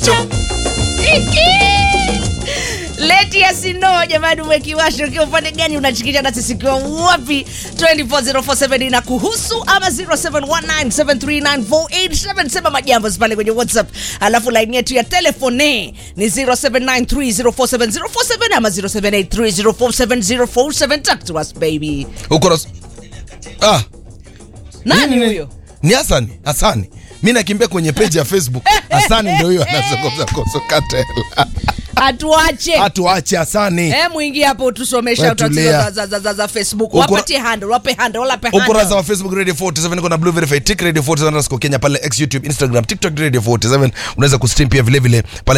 Leti ya sino jamani, umekiwasha ukiwa upande gani, unachikisha na sisi kwa wapi? 24047 na kuhusu ama 0719739487. Sema majambo pale kwenye WhatsApp, alafu line yetu ya telefone ni 0793047047 ama 0783047047. Talk to us baby. Ukoros. Nani huyo? Ni Hasani. Mimi nakimbia kwenye page ya Facebook. Hasani ndio huyo anazungumza kuhusu Cartel. Atuache Hasani. Muingie hapo utusomesha utatizo za Facebook. Wapatie handle, wape handle. Ukurasa wa Facebook Radio 47 niko na Blue Verified Tick Radio 47 Kenya pale X, YouTube, Instagram, TikTok Radio 47. Unaweza kustream pia vile pale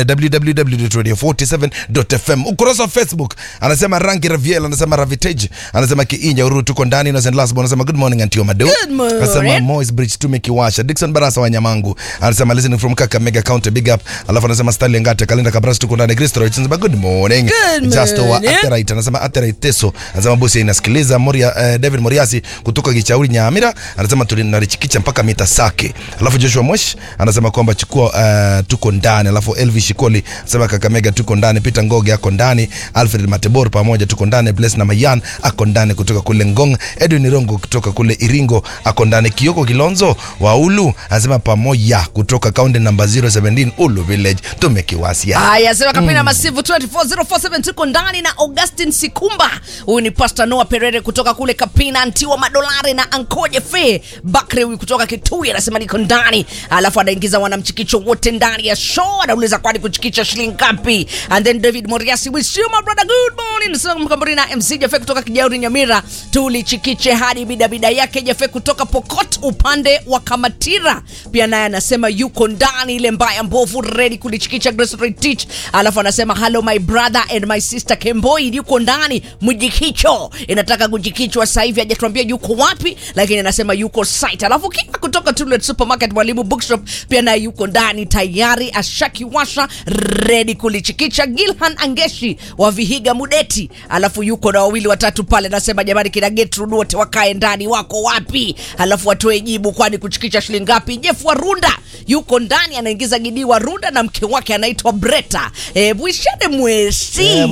www.radio47.fm. Ukurasa wa Facebook anasema Rangi Raviel, anasema Ravitage, anasema Kiinya Uru tuko ndani, na Zen Last anasema good morning Antio Mado. Anasema Moise Bridge tumekiwasha. Dickson Barasa wa Nyamangu anasema listening from Kakamega County, big up. Alafu anasema Stanley Ngate Kalenda Kabras tuko ndani. Kristo anasema good morning. Just wa Aterite anasema Aterite Teso anasema bosi inasikiliza. David Moriasi kutoka Gichauri Nyamira anasema tulinarichikicha mpaka mita Sake. Alafu Joshua Mosh anasema kwamba chukua tuko ndani. Alafu Elvis Shikoli anasema Kakamega tuko ndani. Peter Ngoge ako ndani. Alfred Matebor pamoja tuko ndani. Bless na Mayan ako ndani kutoka kule Ngong. Edwin Rongo kutoka kule Iringo ako ndani. Kioko Kilonzo wa Ulu anasema pamoja kutoka county number 017 Ulu Village tumekiwasia. Haya, sema kapina Masivu 24047 tuko ndani na Augustine Sikumba. Huyu ni Pastor Noah Perere kutoka kule Kapina, Antiwa Madolari na Ankoje Fe Bakre huyu kutoka Kitui anasema niko ndani. Alafu anaingiza wanamchikicho wote ndani ya show, anauliza kwani kuchikicha shilingi ngapi? And then David Moriasi with you my brother, good morning. Sasa mkamburi na MC Jefe kutoka Kijauri Nyamira, tulichikiche hadi bidabida yake. Jefe kutoka Pokot upande wa Kamatira pia naye anasema yuko ndani, ile mbaya mbovu ready kulichikicha Grace Ray Teach. Alafu anasema hello my brother and my sister Kemboi yuko ndani. Mjikicho inataka kujikichwa sasa hivi, hajatuambia yuko wapi lakini anasema yuko site. Alafu kika kutoka Tulet Supermarket Mwalimu Bookshop pia naye yuko ndani tayari, ashakiwasha ready kulichikicha. Gilhan Angeshi wa Vihiga Mudeti alafu yuko na wawili watatu pale, anasema jamani kina Gertrude wote wakae ndani, wako wapi? Alafu watoe jibu kwani kuchikicha shilingi ngapi. Jeff Warunda yuko ndani, anaingiza Gidi Warunda na mke wake anaitwa Breta. Bwishare mwesi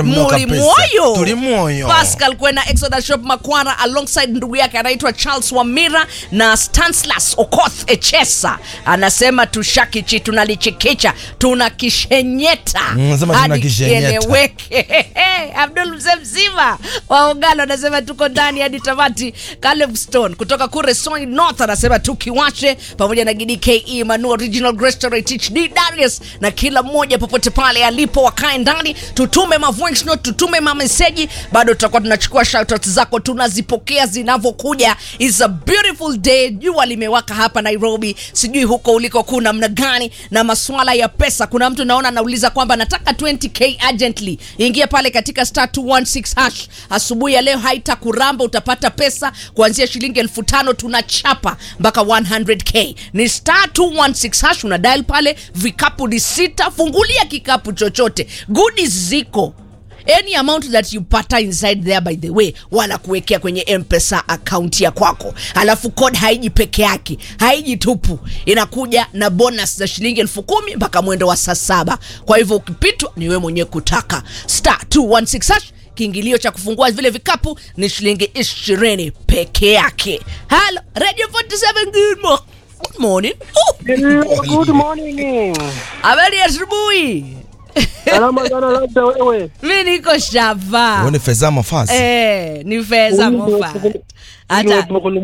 Tulimoyo Pascal kwena Exodus Shop Makwara alongside ndugu yake anaitwa Charles Wamira na Stanslas Okoth Echesa. Anasema tushakichi tunalichikicha tunakishenyeta hadi kieleweke. Abdul Mzemzima wa Ugalo anasema tuko ndani hadi tamati. Caleb Stone kutoka kure Sony North anasema tukiwache pamoja na Gidi KE Manu Original Grace Ray Teach D Darius na kila mmoja popote pale alipo wakae ndani. Tutume ma voice note, tutume ma message, bado tutakuwa tunachukua shoutouts zako, tunazipokea zinavyokuja. It's a beautiful day, jua limewaka hapa Nairobi, sijui huko uliko kuna namna gani. Na masuala ya pesa, kuna mtu naona anauliza kwamba nataka 20k urgently. Ingia pale katika *216# asubuhi ya leo, haitakuramba, utapata pesa kuanzia shilingi 1500 tunachapa mpaka 100k. Ni *216#, una dial pale, vikapu ni 6, fungulia kikapu chochote, goodies ziko any amount that you pata inside there by the way, wala kuwekea kwenye M-Pesa account ya kwako. Alafu code haiji peke yake, haiji tupu, inakuja na bonus za shilingi 10,000 mpaka mwendo wa saa 7. Kwa hivyo ukipitwa ni wewe mwenyewe kutaka. *216#, kiingilio cha kufungua vile vikapu ni shilingi 20 peke yake. Hello Radio 47, good morning. Good morning. Habari ya asubuhi. Salama sana labda wewe. Mimi niko shava. Wewe ni Feza Mafasi. Ni Feza Mafasi. Hata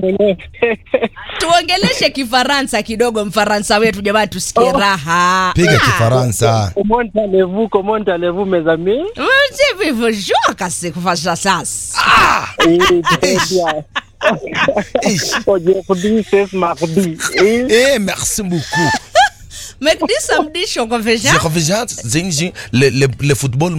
tuongeleshe Kifaransa kidogo, Mfaransa wetu jamani, tusikie raha. Piga Kifaransa. Comment allez-vous mes amis? Je vais vous jouer casse kufasha sasa. Aujourd'hui c'est mardi. Merci beaucoup. Make this some dish on confession. Le football